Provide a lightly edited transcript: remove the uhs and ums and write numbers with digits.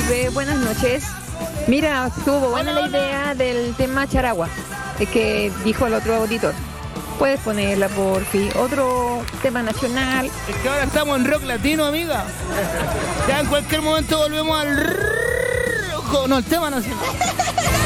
Felipe, buenas noches. Mira, estuvo buena la idea del tema Charagua, que dijo el otro auditor. Puedes ponerla, por fin. Otro tema nacional. Es que ahora estamos en rock latino, amiga. Ya en cualquier momento volvemos al... No, el tema nacional.